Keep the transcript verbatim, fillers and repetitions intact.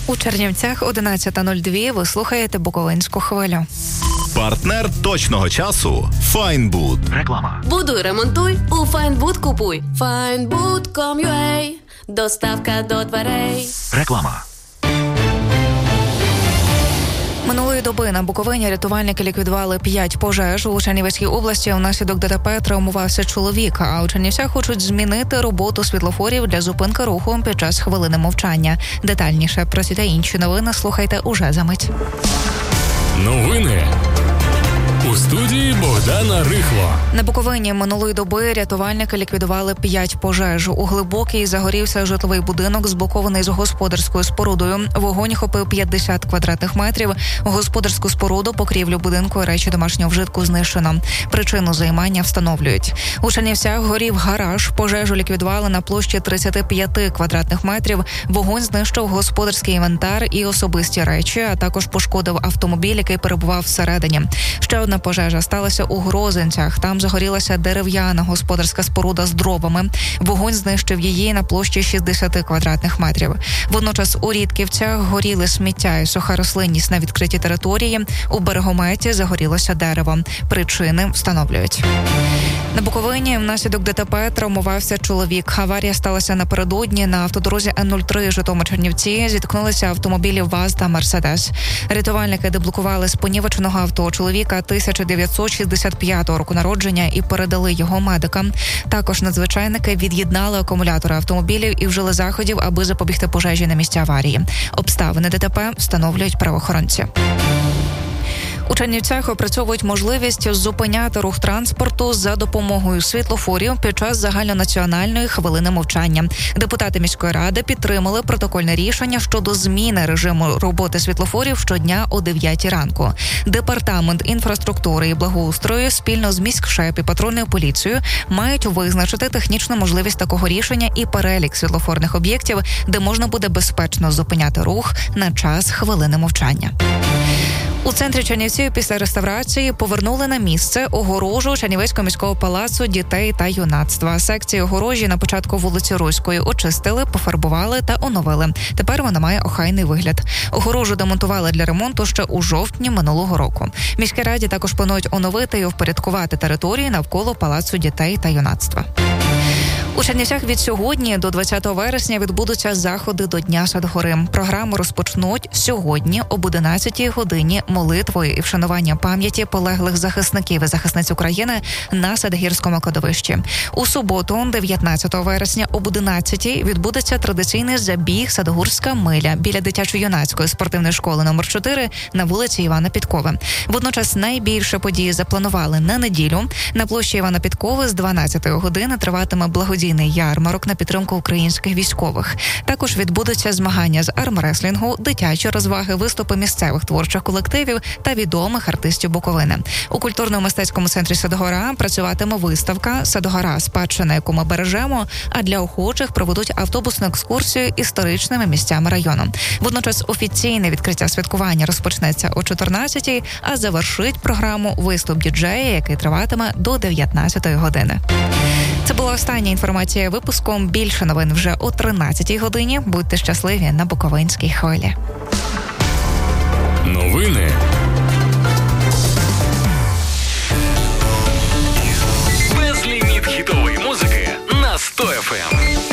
У Чернівцях одинадцята нуль два. Ви слухаєте Буковинську хвилю. Партнер точного часу – Файнбуд. Реклама. Будуй, ремонтуй, у Файнбуд купуй. Файнбуд точка ком точка ю а. Доставка до дверей. Реклама. Минулої доби на Буковині рятувальники ліквідували п'ять пожеж. У Чернівецькій області внаслідок ДТП травмувався чоловік, а у Чернівцях хочуть змінити роботу світлофорів для зупинки руху під час хвилини мовчання. Детальніше про ці та інші новини слухайте уже за мить. Новини у студії Богдана Рихло. На Буковині минулої доби рятувальники ліквідували п'ять пожеж. У Глибокій загорівся житловий будинок, зблокований з господарською спорудою. Вогонь охопив п'ятдесят квадратних метрів. Господарську споруду, покрівлю будинку і речі домашнього вжитку знищено. Причину займання встановлюють. У Чернівцях горів гараж. Пожежу ліквідували на площі тридцять п'ять квадратних метрів. Вогонь знищив господарський інвентар і особисті речі, а також пошкодив автомобіль, який перебував всередині. Ще одна пожежа сталася у Грозинцях. Там загорілася дерев'яна господарська споруда з дровами. Вогонь знищив її на площі шістдесят квадратних метрів. Водночас у Рідківцях горіли сміття і суха рослинність на відкритій території. У Берегометі загорілося дерево. Причини встановлюють. На Буковині внаслідок ДТП травмувався чоловік. Аварія сталася напередодні на автодорозі Н нуль три Житомир-Чернівці. Зіткнулися автомобілі ВАЗ та Мерседес. Рятувальники деблокували з понівеченого авто чоловіка тисяча дев'ятсот шістдесят п'ятого року народження і передали його медикам. Також надзвичайники від'єднали акумулятори автомобілів і вжили заходів, аби запобігти пожежі на місці аварії. Обставини ДТП встановлюють правоохоронці. У Чернівцях опрацьовують можливість зупиняти рух транспорту за допомогою світлофорів під час загальнонаціональної хвилини мовчання. Депутати міської ради підтримали протокольне рішення щодо зміни режиму роботи світлофорів щодня о дев'ятій ранку. Департамент інфраструктури і благоустрою спільно з міськшеп і патрульною поліцією мають визначити технічну можливість такого рішення і перелік світлофорних об'єктів, де можна буде безпечно зупиняти рух на час хвилини мовчання. У центрі Чернівців після реставрації повернули на місце огорожу Чернівецького міського палацу дітей та юнацтва. Секцію огорожі на початку вулиці Руської очистили, пофарбували та оновили. Тепер вона має охайний вигляд. Огорожу демонтували для ремонту ще у жовтні минулого року. Міській раді також планують оновити і впорядкувати території навколо палацу дітей та юнацтва. У Чернівцях від сьогодні до двадцятого вересня відбудуться заходи до Дня Садгори. Програму розпочнуть сьогодні об одинадцятій годині молитвою і вшанування пам'яті полеглих захисників і захисниць України на Садгірському кладовищі. У суботу, дев'ятнадцятого вересня, об одинадцятій відбудеться традиційний забіг «Садгурська миля» біля дитячо-юнацької спортивної школи номер чотири на вулиці Івана Підкови. Водночас найбільше події запланували на неділю. На площі Івана Підкови з дванадцятої години триватиме благодійний ярмарок на підтримку українських військових. Також відбудуться змагання з армреслінгу, дитячі розваги, виступи місцевих творчих колективів та відомих артистів Буковини. У культурно-мистецькому центрі Садгора працюватиме виставка «Садгора. Спадщина, яку ми бережемо», а для охочих проведуть автобусну екскурсію історичними місцями району. Водночас офіційне відкриття святкування розпочнеться о чотирнадцятій, а завершить програму виступ діджея, який триватиме до дев'ятнадцятої години. Це була остання інформація випуском. Більше новин вже о тринадцятій годині. Будьте щасливі на Буковинській хвилі. Новини. Безліміт хітової музики на сто еф ем.